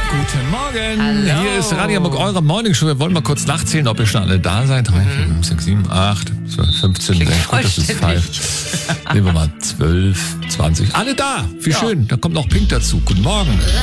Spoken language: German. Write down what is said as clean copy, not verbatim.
Guten Morgen. Hallo. Hier ist Radio Hamburg, eure Morning Show. Wir wollen mal kurz nachzählen, ob ihr schon alle da seid. 3, 4, 5, 6, 7, 8, 12, 15, Klingt 16. Gut, das ist falsch. Nehmen wir mal 12, 20. Alle da. Wie schön. Da kommt noch Pink dazu. Guten Morgen.